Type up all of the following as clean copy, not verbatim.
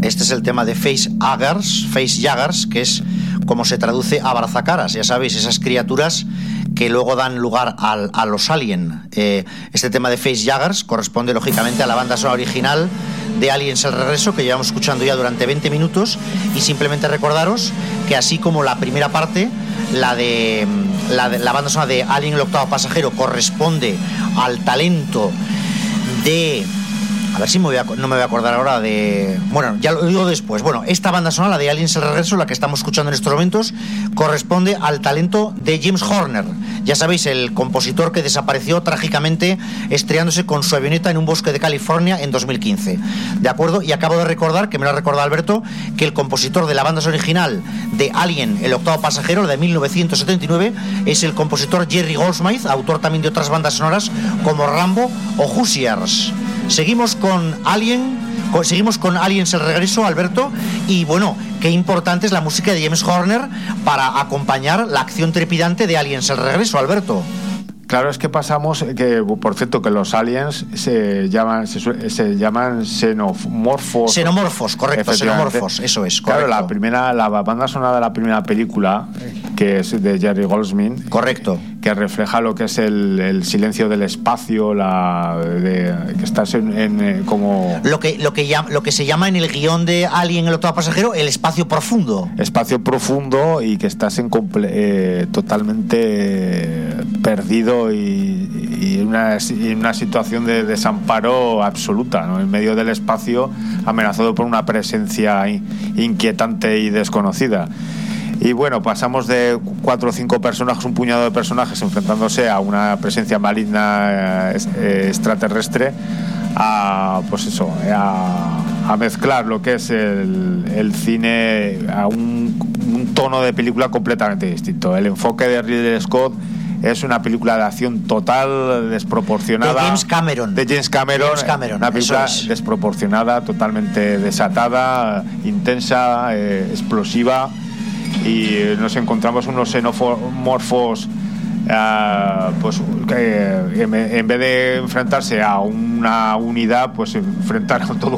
Este es el tema de Face Jaggers, que es como se traduce abrazacaras, ya sabéis, esas criaturas que luego dan lugar a los Alien. Este tema de Face Jaggers corresponde lógicamente a la banda sonora original de Aliens el Regreso, que llevamos escuchando ya durante 20 minutos, y simplemente recordaros que así como la primera parte, la banda sonora de Alien el octavo pasajero corresponde al talento de... A ver si no me voy a acordar ahora de... Bueno, ya lo digo después. Bueno, esta banda sonora, la de Aliens el Regreso, la que estamos escuchando en estos momentos, corresponde al talento de James Horner. Ya sabéis, el compositor que desapareció trágicamente estrellándose con su avioneta en un bosque de California en 2015. ¿De acuerdo? Y acabo de recordar, que me lo ha recordado Alberto, que el compositor de la banda sonora original de Alien, el octavo pasajero, la de 1979, es el compositor Jerry Goldsmith, autor también de otras bandas sonoras como Rambo o Hoosiers. Seguimos con Aliens el Regreso, Alberto, y bueno, qué importante es la música de James Horner para acompañar la acción trepidante de Aliens el Regreso, Alberto. Claro, es que pasamos que, por cierto, que los aliens se llaman xenomorfos. Xenomorfos, correcto, xenomorfos, eso es, correcto. Claro, la banda sonora de la primera película, que es de Jerry Goldsmith, correcto, que refleja lo que es el silencio del espacio, que estás como lo que se llama en el guión de Alien el octavo pasajero el espacio profundo. Espacio profundo, y que estás totalmente perdido y en una situación de desamparo absoluta, ¿no? En medio del espacio, amenazado por una presencia inquietante y desconocida. Y bueno, pasamos de 4 o 5 personajes, un puñado de personajes enfrentándose a una presencia maligna extraterrestre, a mezclar lo que es el cine a un tono de película completamente distinto. El enfoque de Ridley Scott es una película de acción total, desproporcionada. De James Cameron, una película desproporcionada, totalmente desatada, intensa, explosiva, y nos encontramos unos xenomorfos en vez de enfrentarse a una unidad, pues enfrentaron todo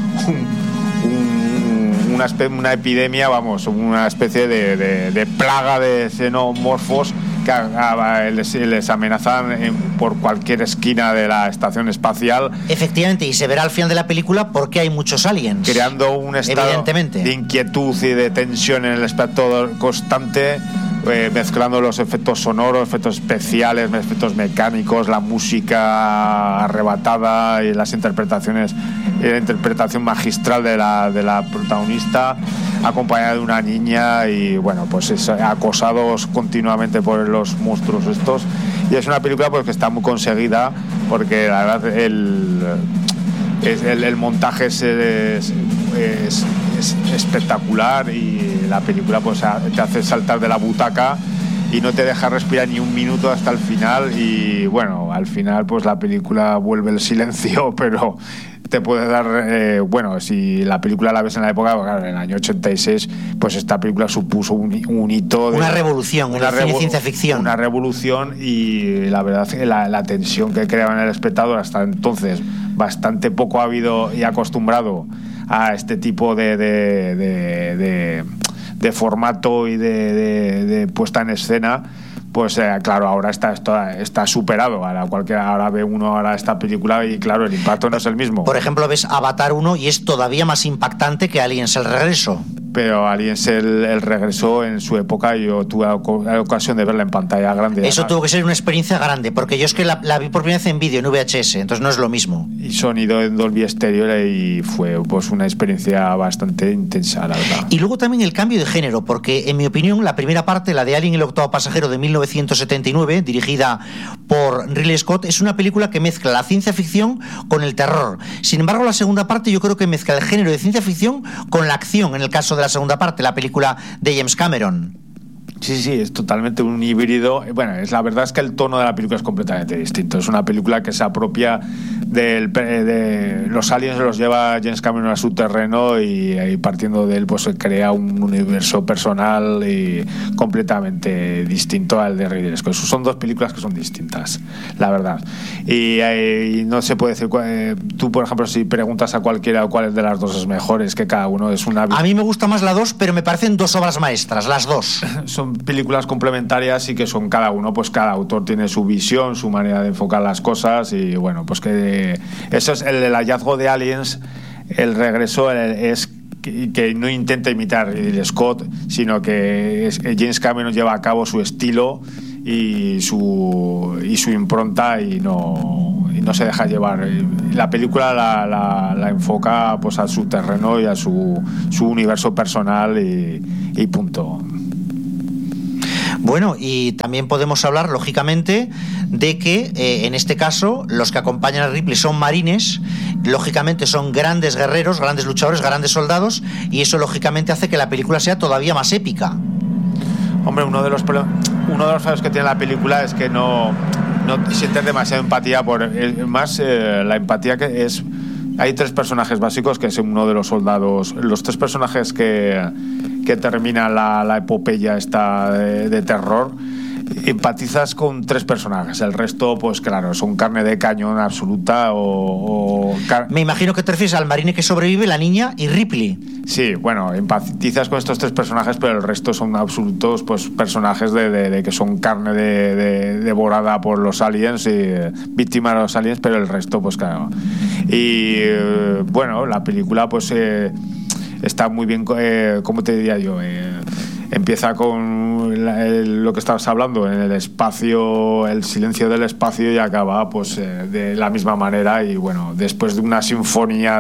una epidemia, una especie de plaga de xenomorfos que les amenazan por cualquier esquina de la estación espacial. Efectivamente, y se verá al final de la película por qué hay muchos aliens, creando un estado de inquietud y de tensión en el espectador constante, mezclando los efectos sonoros, efectos especiales, efectos mecánicos, la música arrebatada y las interpretaciones, la interpretación magistral de la protagonista, acompañada de una niña, y bueno, pues acosados continuamente por los monstruos estos. Y es una película pues que está muy conseguida, porque la verdad el montaje es espectacular, y la película pues te hace saltar de la butaca y no te deja respirar ni un minuto hasta el final. Y bueno, al final pues la película vuelve el silencio, pero te puede dar, si la película la ves en la época, claro, en el año 86, pues esta película supuso un hito, una revolución en el cine de ciencia ficción, una revolución, y la verdad que la tensión que creaba en el espectador, hasta entonces bastante poco habido y acostumbrado a este tipo de formato y de puesta en escena, pues claro, ahora está superado. Ahora ve uno esta película y claro, el impacto no es el mismo. Por ejemplo, ves Avatar 1 y es todavía más impactante que Aliens el Regreso. Pero Aliens el Regreso, en su época, yo tuve la ocasión de verla en pantalla grande. Eso tuvo que ser una experiencia grande, porque yo es que la vi por primera vez en vídeo, en VHS, entonces no es lo mismo. Y sonido en Dolby Stereo, y fue pues una experiencia bastante intensa, la verdad. Y luego también el cambio de género, porque en mi opinión la primera parte, la de Alien el octavo pasajero de 1979, dirigida por Ridley Scott, es una película que mezcla la ciencia ficción con el terror. Sin embargo, la segunda parte yo creo que mezcla el género de ciencia ficción con la acción, en el caso de la segunda parte, la película de James Cameron. Sí, es totalmente un híbrido. Bueno, la verdad es que el tono de la película es completamente distinto. Es una película que se apropia de los aliens, los lleva James Cameron a su terreno y partiendo de él pues se crea un universo personal y completamente distinto al de Ridley Scott. Son dos películas que son distintas, la verdad. Y no se puede decir... tú, por ejemplo, si preguntas a cualquiera cuál de las dos es mejor, es que cada uno es una... A mí me gusta más la 2, pero me parecen dos obras maestras, las dos. Son películas complementarias y que son cada uno, pues cada autor tiene su visión, su manera de enfocar las cosas y bueno, pues que eso es el hallazgo de Aliens. El regreso es que no intenta imitar Ridley Scott, sino que James Cameron lleva a cabo su estilo y su impronta y no se deja llevar. La película la enfoca pues a su terreno y a su universo personal y punto. Bueno, y también podemos hablar, lógicamente, de que en este caso los que acompañan a Ripley son marines, lógicamente son grandes guerreros, grandes luchadores, grandes soldados, y eso lógicamente hace que la película sea todavía más épica. Hombre, uno de los fallos que tiene la película es que no sientes demasiada empatía la empatía que es... Hay tres personajes básicos, que es uno de los soldados, los tres personajes que termina la epopeya esta de terror. Empatizas con tres personajes, el resto pues claro, son carne de cañón absoluta Me imagino que te refieres al marine que sobrevive, la niña y Ripley. Sí, bueno, empatizas con estos tres personajes, pero el resto son absolutos pues personajes de que son carne devorada por los aliens y víctima de los aliens, pero el resto pues claro. Y bueno, la película pues está muy bien, ¿cómo te diría yo? Empieza con lo que estabas hablando, en el espacio, el silencio del espacio, y acaba pues de la misma manera. Y bueno, después de una sinfonía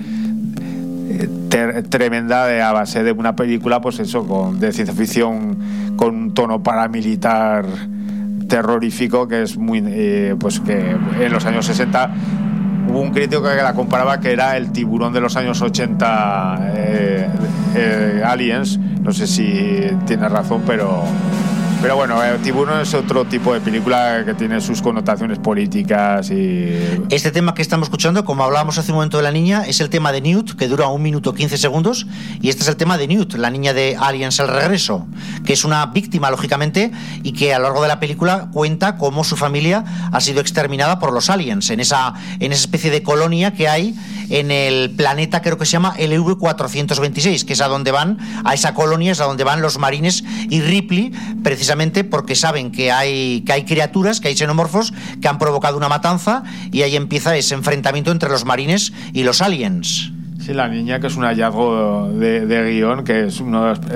tremenda a base de una película pues eso, de ciencia ficción con un tono paramilitar terrorífico, que es muy pues que en los años 60 hubo un crítico que la comparaba que era el Tiburón de los años 80, Aliens. No sé si tiene razón, pero bueno, Tiburón es otro tipo de película que tiene sus connotaciones políticas y... Este tema que estamos escuchando, como hablábamos hace un momento de la niña, es el tema de Newt, que dura 1 minuto 15 segundos, y este es el tema de Newt, la niña de Aliens El Regreso, que es una víctima, lógicamente, y que a lo largo de la película cuenta cómo su familia ha sido exterminada por los aliens, en esa especie de colonia que hay en el planeta, creo que se llama LV-426, que es a esa colonia es a donde van los marines y Ripley, precisamente porque saben que hay criaturas, que hay xenomorfos que han provocado una matanza, y ahí empieza ese enfrentamiento entre los marines y los aliens. Sí, la niña, que es un hallazgo de guión, que es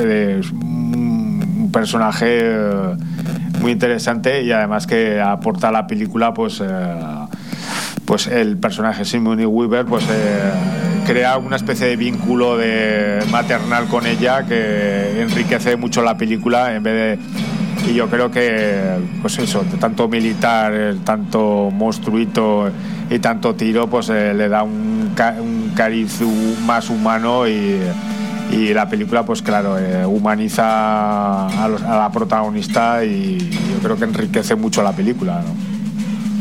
un personaje muy interesante y además que aporta a la película pues el personaje Sigourney Weaver pues crea una especie de vínculo maternal con ella que enriquece mucho la película, y yo creo que pues eso, tanto militar, tanto monstruito y tanto tiro, pues le da un cariz más humano, y la película pues claro humaniza a la protagonista, y yo creo que enriquece mucho la película, ¿no?